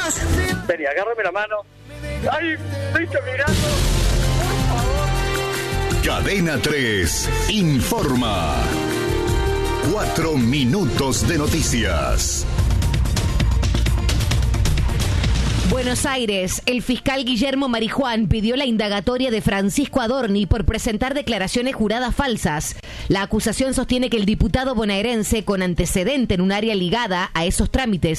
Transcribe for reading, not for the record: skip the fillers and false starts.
Vení, agárrame la mano. ¡Ay, me estoy mirando! Por favor. Cadena 3 informa. 4 minutos de noticias. Buenos Aires, el fiscal Guillermo Marijuán pidió la indagatoria de Francisco Adorni por presentar declaraciones juradas falsas. La acusación sostiene que el diputado bonaerense, con antecedente en un área ligada a esos trámites,